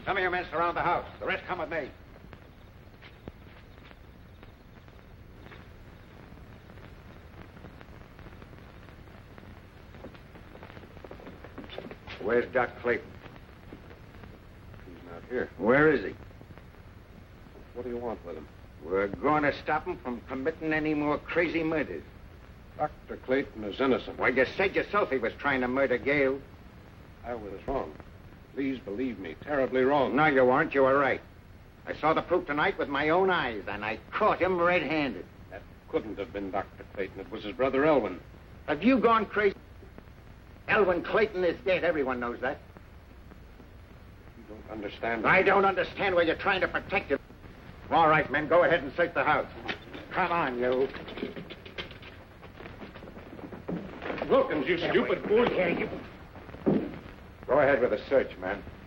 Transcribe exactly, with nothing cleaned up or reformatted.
Some of your men surround the house. The rest come with me. Where's Doc Clayton? He's not here. Where is he? What do you want with him? We're going to stop him from committing any more crazy murders. Doctor Clayton is innocent. Well, you said yourself he was trying to murder Gale. I was wrong. Please believe me, terribly wrong. No, you weren't. You were right. I saw the proof tonight with my own eyes, and I caught him red-handed. That couldn't have been Doctor Clayton. It was his brother Elwin. Have you gone crazy? Elwin Clayton is dead. Everyone knows that. You don't understand. I don't understand why you're trying to protect him. All right, men, go ahead and search the house. Come on, you. Wilkins, you stupid fool. Here, you. Go ahead with the search, man.